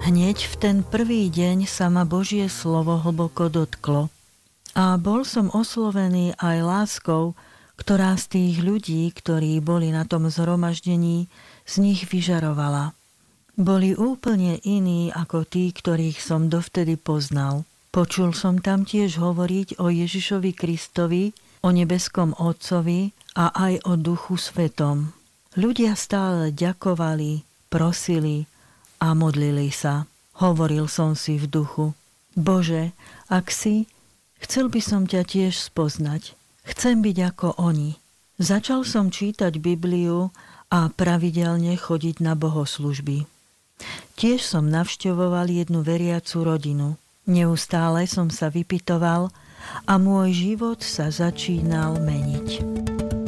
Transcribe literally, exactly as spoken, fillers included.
Hneď v ten prvý deň sa ma Božie slovo hlboko dotklo a bol som oslovený aj láskou, ktorá z tých ľudí, ktorí boli na tom zhromaždení, z nich vyžarovala. Boli úplne iní ako tí, ktorých som dovtedy poznal. Počul som tam tiež hovoriť o Ježišovi Kristovi, o nebeskom Otcovi a aj o Duchu Svetom. Ľudia stále ďakovali, prosili a modlili sa. Hovoril som si v duchu: Bože, ak si, chcel by som ťa tiež spoznať. Chcem byť ako oni. Začal som čítať Bibliu a pravidelne chodiť na bohoslužby. Tiež som navštevoval jednu veriacu rodinu. Neustále som sa vypytoval a môj život sa začínal meniť.